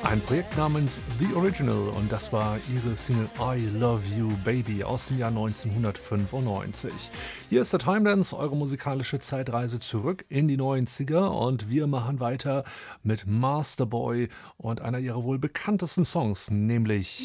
Ein Projekt namens The Original und das war ihre Single I Love You Baby aus dem Jahr 1995. Hier ist der Time Dance, eure musikalische Zeitreise zurück in die 90er und wir machen weiter mit Masterboy und einer ihrer wohl bekanntesten Songs, nämlich